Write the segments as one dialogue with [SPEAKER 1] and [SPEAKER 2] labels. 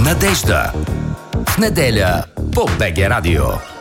[SPEAKER 1] Надежда. В неделя по БГ Радио.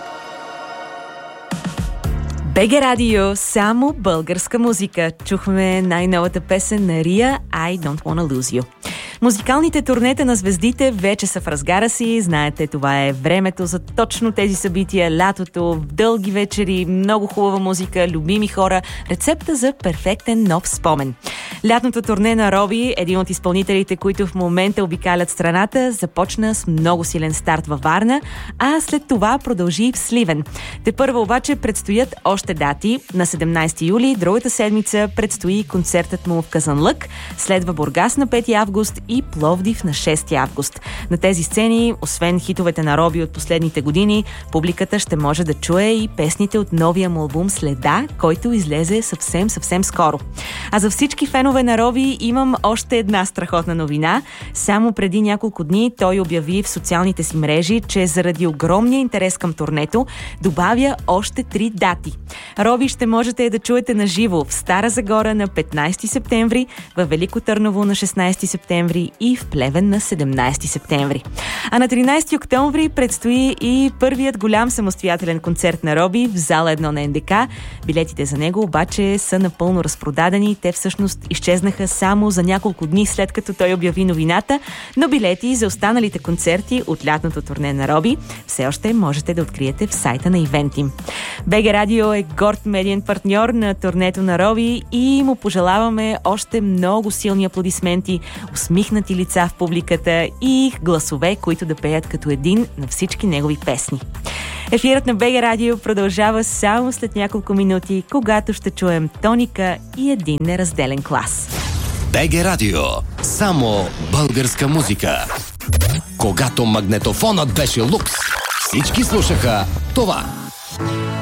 [SPEAKER 2] БГ Радио, само българска музика. Чухме най-новата песен на Рия I Don't Wanna Lose You. Музикалните турнета на звездите вече са в разгара си. Знаете, това е времето за точно тези събития. Лятото, дълги вечери, много хубава музика, любими хора. Рецепта за перфектен нов спомен. Лятното турне на Роби, един от изпълнителите, които в момента обикалят страната, започна с много силен старт във Варна, а след това продължи в Сливен. Тепърва обаче предстоят още дати. На 17 юли, другата седмица, предстои концертът му в Казанлък, следва Бургас на 5 август и Пловдив на 6 август. На тези сцени, освен хитовете на Роби от последните години, публиката ще може да чуе и песните от новия му албум Следа, който излезе съвсем скоро. А за всички фенове на Роби имам още една страхотна новина. Само преди няколко дни той обяви в социалните си мрежи, че заради огромния интерес към турнето добавя още 3 дати. Роби ще можете да чуете на живо в Стара Загора на 15 септември, във Велико Търново на 16 септември и в Плевен на 17 септември. А на 13 октомври предстои и първият голям самостоятелен концерт на Роби в зала 1 на НДК. Билетите за него обаче са напълно разпродадени. Те всъщност изчезнаха само за няколко дни след като той обяви новината, но билети за останалите концерти от лятното турне на Роби все още можете да откриете в сайта на ивенти. БГ Радио е горд медиен партньор на турнето на Роби и му пожелаваме още много силни аплодисменти, усмихнати лица в публиката и гласове, които да пеят като един на всички негови песни. Ефирът на БГ Радио продължава само след няколко минути, когато ще чуем Тоника и един неразделен клас.
[SPEAKER 1] БГ Радио. Само българска музика. Когато магнетофонът беше лукс, всички слушаха това.